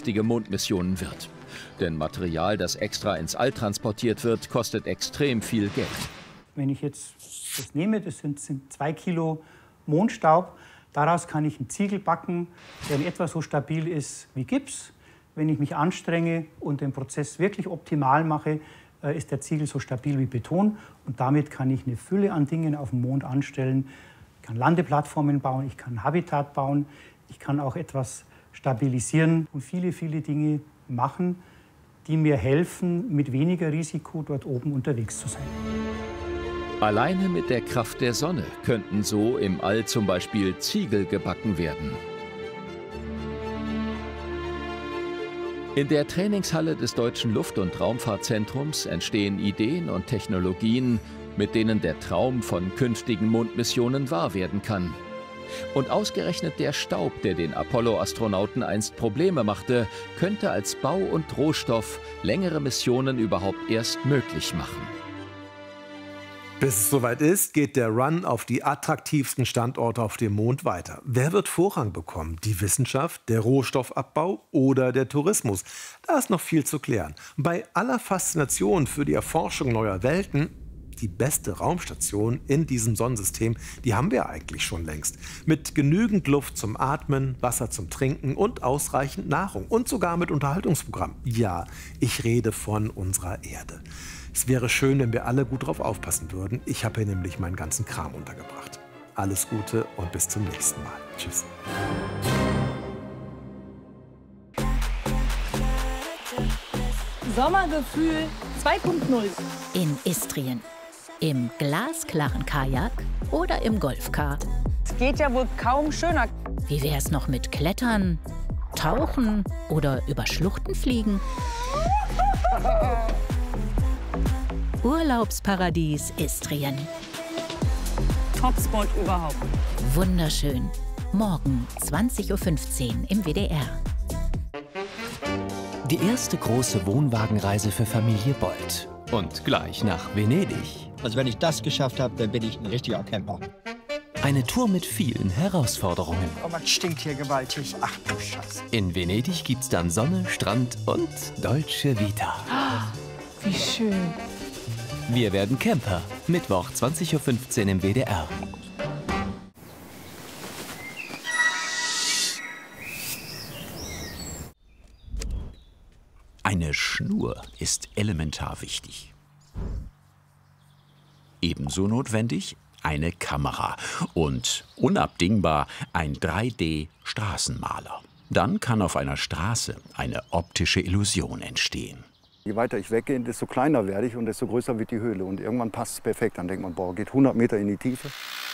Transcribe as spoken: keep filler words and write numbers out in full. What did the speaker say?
künftige Mondmissionen wird. Denn Material, das extra ins All transportiert wird, kostet extrem viel Geld. Wenn ich jetzt das nehme, das sind, sind zwei Kilo Mondstaub, daraus kann ich einen Ziegel backen, der in etwa so stabil ist wie Gips. Wenn ich mich anstrenge und den Prozess wirklich optimal mache, ist der Ziegel so stabil wie Beton. Und damit kann ich eine Fülle an Dingen auf dem Mond anstellen. Ich kann Landeplattformen bauen, ich kann Habitat bauen, ich kann auch etwas stabilisieren und viele, viele Dinge machen, die mir helfen, mit weniger Risiko dort oben unterwegs zu sein. Alleine mit der Kraft der Sonne könnten so im All zum Beispiel Ziegel gebacken werden. In der Trainingshalle des Deutschen Luft- und Raumfahrtzentrums entstehen Ideen und Technologien, mit denen der Traum von künftigen Mondmissionen wahr werden kann. Und ausgerechnet der Staub, der den Apollo-Astronauten einst Probleme machte, könnte als Bau und Rohstoff längere Missionen überhaupt erst möglich machen. Bis es soweit ist, geht der Run auf die attraktivsten Standorte auf dem Mond weiter. Wer wird Vorrang bekommen? Die Wissenschaft, der Rohstoffabbau oder der Tourismus? Da ist noch viel zu klären. Bei aller Faszination für die Erforschung neuer Welten, die beste Raumstation in diesem Sonnensystem, die haben wir eigentlich schon längst. Mit genügend Luft zum Atmen, Wasser zum Trinken und ausreichend Nahrung. Und sogar mit Unterhaltungsprogramm. Ja, ich rede von unserer Erde. Es wäre schön, wenn wir alle gut drauf aufpassen würden. Ich habe hier nämlich meinen ganzen Kram untergebracht. Alles Gute und bis zum nächsten Mal. Tschüss. Sommergefühl zwei Punkt null. In Istrien. Im glasklaren Kajak oder im Golfcar. Es geht ja wohl kaum schöner. Wie wär's noch mit Klettern, Tauchen oder über Schluchten fliegen? Urlaubsparadies Istrien. Topspot überhaupt. Wunderschön. Morgen zwanzig Uhr fünfzehn im W D R. Die erste große Wohnwagenreise für Familie Bold. Und gleich nach Venedig. Also wenn ich das geschafft habe, dann bin ich ein richtiger Camper. Eine Tour mit vielen Herausforderungen. Oh, man stinkt hier gewaltig. Ach du Scheiße. In Venedig gibt's dann Sonne, Strand und Dolce Vita. Oh, wie schön. Wir werden Camper. Mittwoch zwanzig Uhr fünfzehn im W D R. Eine Schnur ist elementar wichtig. Ebenso notwendig eine Kamera und unabdingbar ein drei D-Straßenmaler. Dann kann auf einer Straße eine optische Illusion entstehen. Je weiter ich weggehe, desto kleiner werde ich und desto größer wird die Höhle. Und irgendwann passt es perfekt. Dann denkt man, boah, geht hundert Meter in die Tiefe.